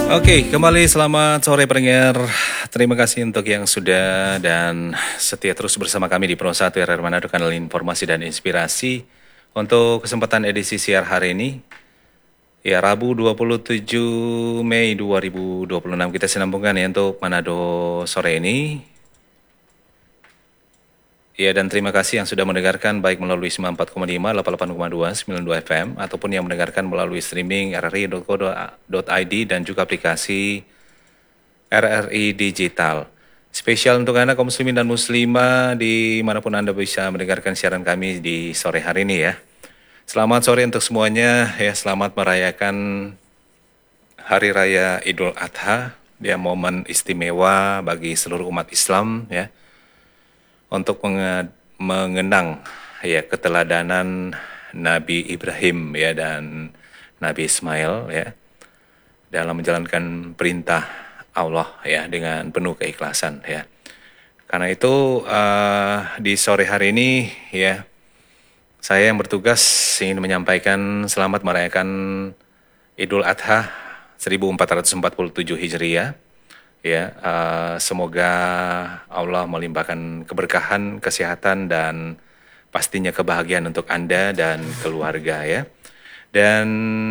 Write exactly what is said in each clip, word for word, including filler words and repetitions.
Oke, kembali selamat sore pendengar. Terima kasih untuk yang sudah dan setia terus bersama kami di Pro satu R R Manado, kanal informasi dan inspirasi. Untuk kesempatan edisi siar hari ini, ya Rabu dua puluh tujuh Mei dua ribu dua puluh enam, kita sinambungkan ya untuk Manado sore ini. Ya, dan terima kasih yang sudah mendengarkan baik melalui sembilan puluh empat koma lima, delapan puluh delapan koma dua, sembilan puluh dua F M ataupun yang mendengarkan melalui streaming r r i dot co dot i d dan juga aplikasi R R I Digital. Spesial untuk Anda kaum muslimin dan muslimah dimanapun Anda bisa mendengarkan siaran kami di sore hari ini ya. Selamat sore untuk semuanya ya, selamat merayakan Hari Raya Idul Adha, ya momen istimewa bagi seluruh umat Islam ya. Untuk mengenang ya keteladanan Nabi Ibrahim ya dan Nabi Ismail ya dalam menjalankan perintah Allah ya dengan penuh keikhlasan ya. Karena itu uh, di sore hari ini ya saya yang bertugas ingin menyampaikan selamat merayakan Idul Adha seribu empat ratus empat puluh tujuh Hijriah. Ya, uh, semoga Allah melimpahkan keberkahan, kesehatan, dan pastinya kebahagiaan untuk Anda dan keluarga ya. Dan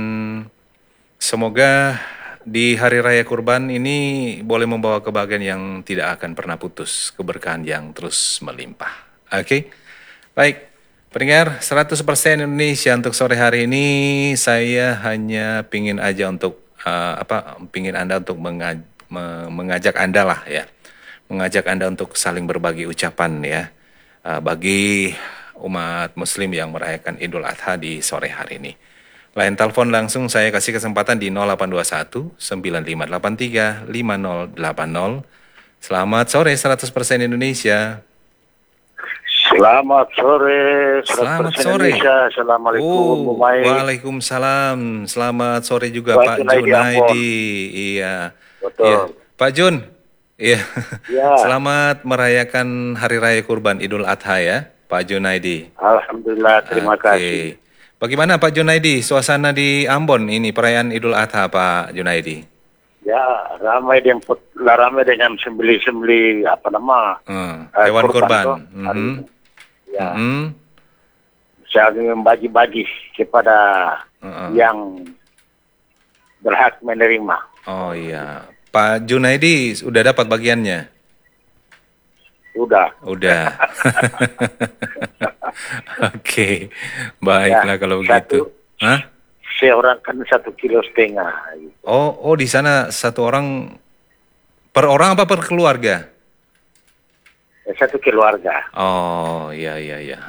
semoga di Hari Raya Kurban ini boleh membawa kebahagiaan yang tidak akan pernah putus, keberkahan yang terus melimpah. Oke, okay? Baik. Pendengar seratus persen Indonesia untuk sore hari ini, saya hanya pingin aja untuk uh, apa? Pingin Anda untuk mengaj mengajak Anda lah ya, mengajak Anda untuk saling berbagi ucapan ya, uh, bagi umat muslim yang merayakan Idul Adha di sore hari ini. Lain telepon langsung saya kasih kesempatan di nol delapan dua satu sembilan lima delapan tiga lima nol delapan nol. Selamat sore seratus persen Indonesia. Selamat sore, Selamat sore. Indonesia. Assalamualaikum. Oh, waalaikumsalam. Selamat sore juga Pak, Pak Junaidi. Iya. Betul. Ya. Pak Jun, iya. Ya. Selamat merayakan Hari Raya Kurban Idul Adha ya, Pak Junaidi. Alhamdulillah, terima Oke. kasih. Bagaimana Pak Junaidi, suasana di Ambon ini perayaan Idul Adha Pak Junaidi? Ya, ramai dengan ramai dengan sembeli-sembeli apa nama? Hmm, hewan uh, kurban. kurban Mm -hmm. Ya. Mm -hmm. Saya membagi-bagi kepada uh -uh. yang berhak menerima. Oh iya, Pak Junaidi sudah dapat bagiannya? Udah. Udah. Oke, okay. Baiklah ya, kalau begitu. Hah? Seorang kan satu kilo setengah. Gitu. Oh, oh di sana satu orang per orang apa per keluarga? Ya, satu keluarga. Oh iya iya iya.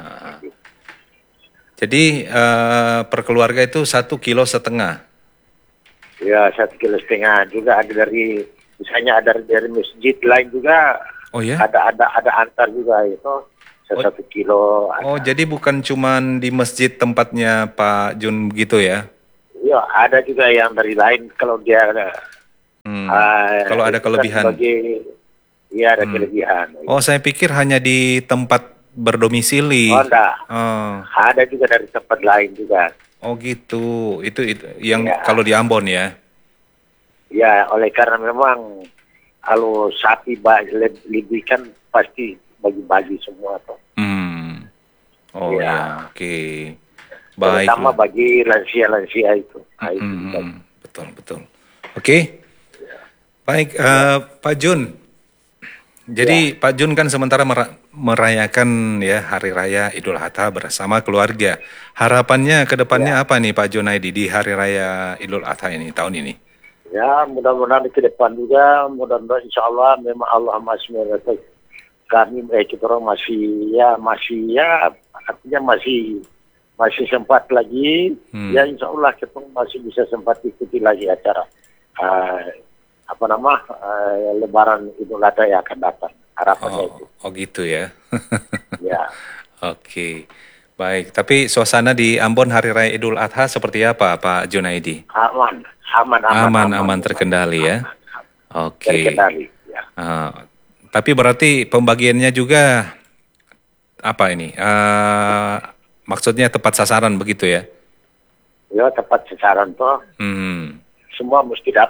Jadi uh, per keluarga itu satu kilo setengah. Ya, satu kilo setengah juga ada dari, misalnya ada dari masjid lain juga. Oh ya? Ada ada ada antar juga itu satu oh. kilo. Ada. Oh, jadi bukan cuman di masjid tempatnya Pak Jun begitu ya? Ya, ada juga yang dari lain kalau dia ada. Hmm. Uh, kalau ada kelebihan. Bagi, ya ada hmm. kelebihan. Oh, saya pikir hanya di tempat berdomisili. Oh, enggak. Oh. Ada juga dari tempat lain juga. Oh gitu, itu, itu yang ya. Kalau di Ambon ya? Ya, oleh karena memang kalau sapi lebih kan pasti bagi-bagi semua tuh. Hmm. Oh ya, ya oke. Okay. Baik. Terutama bagi lansia-lansia itu. Hmm, itu betul betul. Oke. Okay. Ya. Baik, uh, Pak Jun. Jadi ya. Pak Jun kan sementara merayakan ya Hari Raya Idul Adha bersama keluarga. Harapannya ke depannya ya. Apa nih Pak Junaidi di Hari Raya Idul Adha ini tahun ini? Ya, mudah-mudahan ke depan juga, mudah-mudahan insya Allah memang Allah masih menyertai kami, eh, kita orang masih ya masih ya artinya masih masih sempat lagi. Hmm. Ya insya Allah kita masih bisa sempat ikuti lagi acara. Uh, apa nama uh, Lebaran Idul Adha yang akan datang, harapannya oh, itu. Oh gitu ya. Ya. Oke, okay. Baik. Tapi suasana di Ambon Hari Raya Idul Adha seperti apa, Pak Junaidi? Aman, aman, aman, aman, aman, aman terkendali ya. Oke. Okay. Terkendali. Ya. Uh, tapi berarti pembagiannya juga apa ini? Uh, maksudnya tepat sasaran begitu ya? Ya tepat sasaran toh. Hmm. Semua mesti dapat.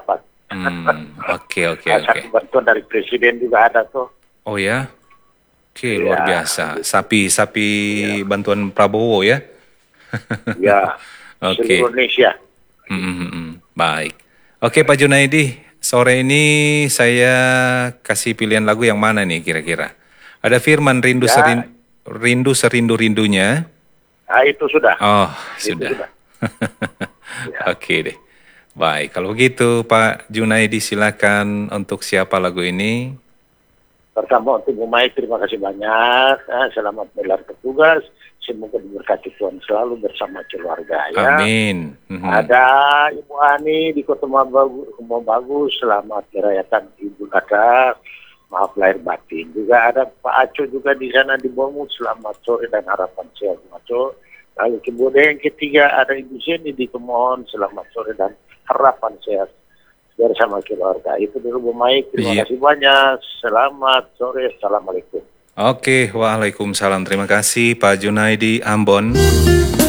Hmm, oke oke Nah, oke. satu bantuan dari presiden juga ada tuh. Oh ya, oke Ya, luar biasa. gitu. Sapi sapi Ya, bantuan Prabowo ya. ya, seluruh Oke. Indonesia. Hmm, hmm, hmm, hmm. Baik. Oke Pak Junaidi, sore ini saya kasih pilihan lagu yang mana nih kira-kira? Ada Firman Rindu Ya, Serin, Rindu Serindu-rindunya. ah, itu sudah, Oh, itu sudah. sudah. Ya. Oke deh. Baik, kalau begitu Pak Junaidi silakan untuk siapa lagu ini? Pertama untuk Bu Mai, terima kasih banyak. Ah, selamat berlar bertugas. Semoga diberkati Tuhan selalu bersama keluarga ya. Amin. Mhm. Ada Ibu Ani di Kota Bagus, Bagus. Selamat merayakan Idul Adha. Maaf lahir batin. Juga ada Pak Aco juga di sana di Bomu. Selamat sore dan harapan sehat Pak Aco. Lalu kemudian yang ketiga ada Ibu Zeni di Kemohon. Selamat sore dan harapan sehat bersama keluarga. Itu dulu Bu Mai. Terima Iya. kasih banyak. Selamat sore. Assalamualaikum. Oke, waalaikumsalam. Terima kasih Pak Junaidi Ambon.